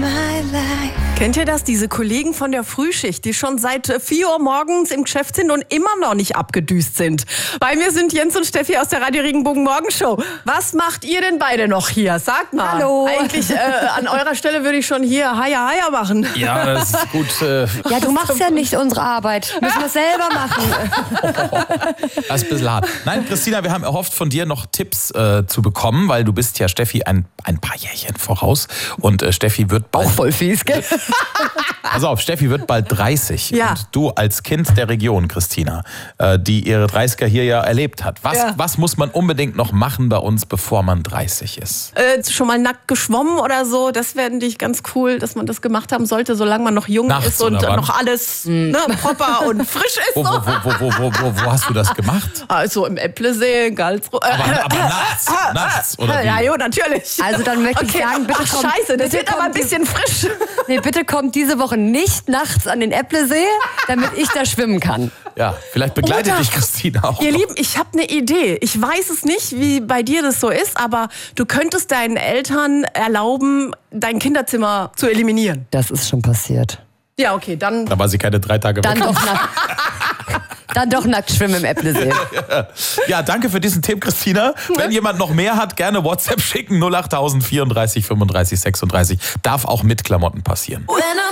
Kennt ihr das? Diese Kollegen von der Frühschicht, die schon seit 4 Uhr morgens im Geschäft sind und immer noch nicht abgedüst sind. Bei mir sind Jens und Steffi aus der Radio Regenbogen Morgenshow. Was macht ihr denn beide noch hier? Sagt mal. Hallo. Eigentlich an eurer Stelle würde ich schon hier Haja machen. Ja, das ist gut. Ja, du machst ja nicht unsere Arbeit. Müssen wir selber machen. Das ist ein bisschen hart. Nein, Christina, wir haben erhofft, von dir noch Tipps zu bekommen, weil du bist ja Steffi ein paar Jährchen voraus. Und Steffi wird bald... Auch voll fies, gell? Pass auf, Steffi wird bald 30. Ja. Und du als Kind der Region, Christina, die ihre 30er hier ja erlebt hat. Was muss man unbedingt noch machen bei uns, bevor man 30 ist? Schon mal nackt geschwommen oder so, das fände ich ganz cool, dass man das gemacht haben sollte, solange man noch jung Nachts ist und oder wann? noch alles proper und frisch ist. Wo hast du das gemacht? Also im Äpplesee, in Karlsruhe. Aber nachts, oder wie? Ja, jo, natürlich. Also dann möchte ich sagen, bitte Ach, kommt, scheiße, das bitte wird aber ein kommt bisschen frisch. Nee, bitte kommt diese Woche nicht nachts an den Äpplesee, damit ich da schwimmen kann. Ja, vielleicht begleitet Oder- dich Christina auch. Ihr Lieben, ich habe eine Idee. Ich weiß es nicht, wie bei dir das so ist, aber du könntest deinen Eltern erlauben, dein Kinderzimmer zu eliminieren. Das ist schon passiert. Ja, okay, dann... Da war sie keine 3 Tage Dann weg. doch nackt schwimmen im Äpplesee. Ja, danke für diesen Tipp, Christina. Wenn jemand noch mehr hat, gerne WhatsApp schicken. 08000 34 35 36. Darf auch mit Klamotten passieren.